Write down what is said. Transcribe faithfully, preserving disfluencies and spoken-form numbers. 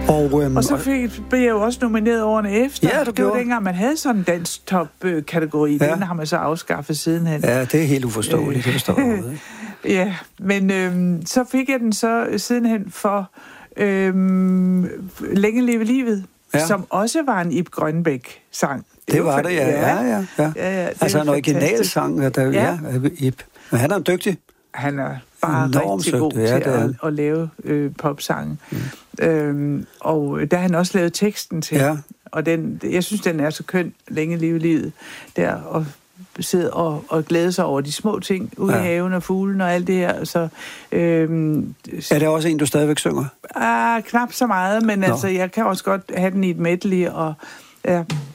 Og, øhm, og så fik, blev jeg jo også nomineret årene efter. Ja, du det gjorde. var dengang, man havde sådan en dansk top-kategori. Ja. Den har man så afskaffet sidenhen. Ja, det er helt uforståeligt, øh. det forstår jeg ikke. Ja, men øhm, så fik jeg den så sidenhen for øhm, Længe leve livet, ja. som også var en Ib Grønbæk-sang. Det, det var, var det, ja. ja, ja, ja. ja, ja altså en originalsang, der, ja. ja, Ib. Men han er dygtig. Han er bare enormt rigtig god ja, til at, at lave øh, popsange. Mm. Øhm, og der har han også lavet teksten til. Ja. Og den, jeg synes, den er så køn, Længe leve livet, der og sidde og, og glæde sig over de små ting ude ja. i haven og fuglen og alt det her. Så, øhm, er det også en, du stadigvæk synger? Ah, knap så meget, men Nå. altså, jeg kan også godt have den i et medley, og ja,